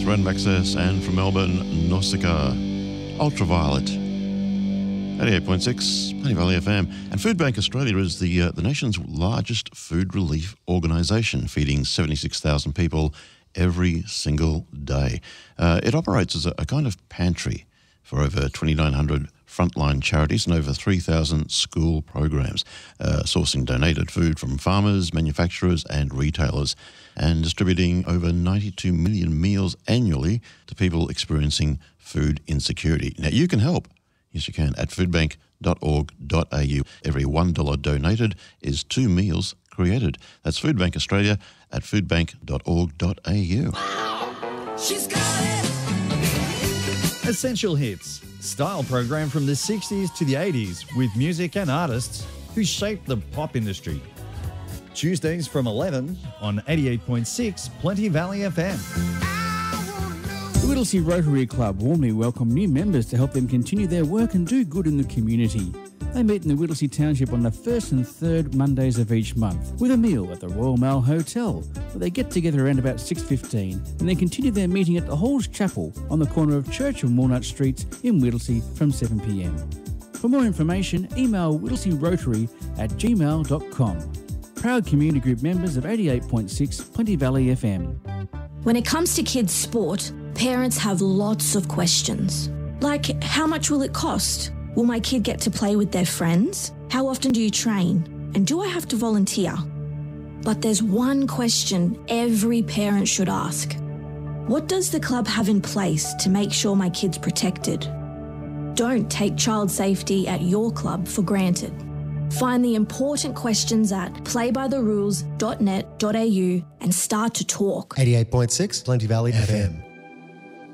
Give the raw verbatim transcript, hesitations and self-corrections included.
Perth, Random Access, and from Melbourne, Nausicaa, Ultraviolet. eighty-eight point six, Plenty Valley F M. And Food Bank Australia is the uh, the nation's largest food relief organisation, feeding seventy-six thousand people every single day. Uh, it operates as a, a kind of pantry for over twenty-nine hundred frontline charities and over three thousand school programs, uh, sourcing donated food from farmers, manufacturers and retailers, and distributing over ninety-two million meals annually to people experiencing food insecurity. Now, you can help. Yes, you can, at foodbank dot org dot a u. Every one dollar donated is two meals created. That's Foodbank Australia at foodbank dot org dot a u. She's got it. Essential Hits, style program from the sixties to the eighties with music and artists who shaped the pop industry. Tuesdays from eleven on eighty-eight point six Plenty Valley F M. The Whittlesea Rotary Club warmly welcome new members to help them continue their work and do good in the community. They meet in the Whittlesea Township on the first and third Mondays of each month with a meal at the Royal Mail Hotel, where they get together around about six fifteen and then continue their meeting at the Halls Chapel on the corner of Church and Walnut Streets in Whittlesea from seven p m. For more information, email whittlesearotary at gmail dot com. Proud community group members of eighty-eight point six Plenty Valley F M. When it comes to kids' sport, parents have lots of questions. Like, how much will it cost? Will my kid get to play with their friends? How often do you train? And do I have to volunteer? But there's one question every parent should ask. What does the club have in place to make sure my kid's protected? Don't take child safety at your club for granted. Find the important questions at play by the rules dot net dot a u and start to talk. eighty-eight point six Plenty Valley F M.